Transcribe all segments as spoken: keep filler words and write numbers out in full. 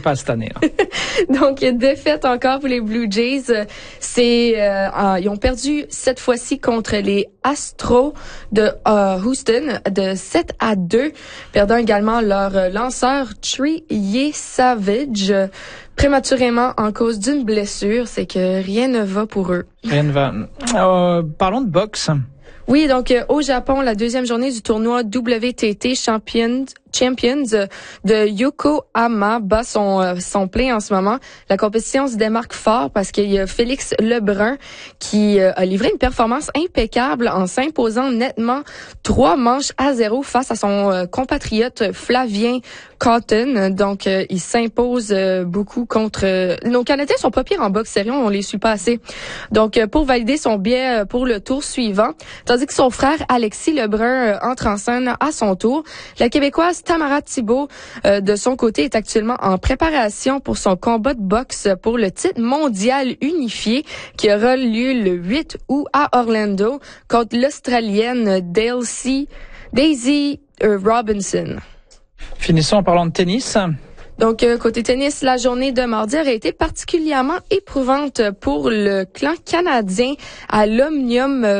pas cette année. Donc, défaite encore pour les Blue Jays. C'est, euh, ils ont perdu cette fois-ci contre les Astros de euh, Houston de sept à deux, perdant également leur lanceur Trey Savage prématurément en cause d'une blessure. C'est que rien ne va pour eux. Rien ne va. Euh, parlons de boxe. Oui, donc euh, au Japon, la deuxième journée du tournoi W T T Champions Champions de Yokohama bat son euh, son plein en ce moment. La compétition se démarque fort parce qu'il y a Félix Lebrun qui euh, a livré une performance impeccable en s'imposant nettement trois manches à zéro face à son euh, compatriote Flavien Cotton. Donc, euh, il s'impose euh, beaucoup contre... Euh, nos Canadiens sont pas pires en boxe, sérieux, on les suit pas assez. Donc, euh, pour valider son billet pour le tour suivant, tandis que son frère Alexis Lebrun euh, entre en scène à son tour, la Québécoise Tamara Thibault, euh, de son côté, est actuellement en préparation pour son combat de boxe pour le titre mondial unifié qui aura lieu le huit août à Orlando contre l'Australienne Daisy, Daisy euh, Robinson. Finissons en parlant de tennis. Donc, euh, côté tennis, la journée de mardi aurait été particulièrement éprouvante pour le clan canadien à l'Omnium, euh,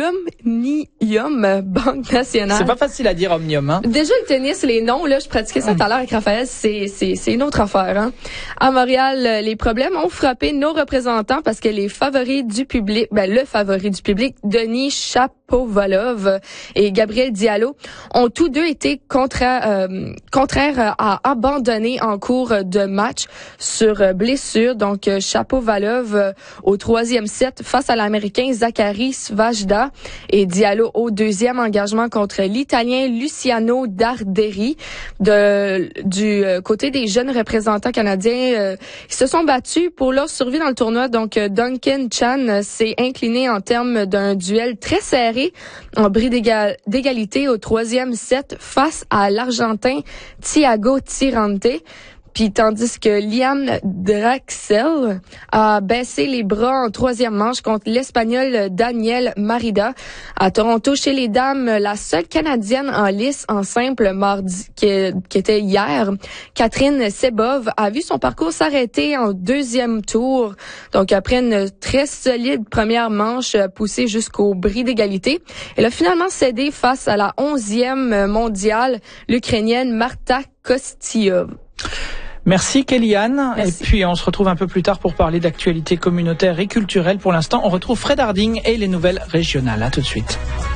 l'Omnium Banque Nationale. C'est pas facile à dire Omnium, hein? Déjà, le tennis, les noms, là, je pratiquais ça tout à l'heure avec Raphaël, c'est, c'est, c'est une autre affaire, hein. À Montréal, les problèmes ont frappé nos représentants parce que les favoris du public, ben, le favori du public, Denis Shapovalov et Gabriel Diallo, ont tous deux été contra, euh, contraires à abandonner en cours de match sur blessure. Donc, Shapovalov euh, au troisième set face à l'Américain Zachary Svajda et Diallo au deuxième engagement contre l'Italien Luciano Darderi. De, du côté des jeunes représentants canadiens, euh, ils se sont battus pour leur survie dans le tournoi. Donc, Duncan Chan s'est incliné en termes d'un duel très serré en bris d'égal, d'égalité au troisième set face à l'Argentin Thiago Tirante. Puis tandis que Liam Draxel a baissé les bras en troisième manche contre l'Espagnol Daniel Marida. À Toronto, chez les dames, la seule Canadienne en lice en simple mardi, qui, qui était hier, Catherine Sebov, a vu son parcours s'arrêter en deuxième tour. Donc après une très solide première manche poussée jusqu'au bris d'égalité, elle a finalement cédé face à la onzième mondiale, l'Ukrainienne Marta Kostyov. Merci Kellyanne. Merci. Et puis on se retrouve un peu plus tard pour parler d'actualité communautaire et culturelle. Pour l'instant, on retrouve Fred Harding et les nouvelles régionales. À tout de suite.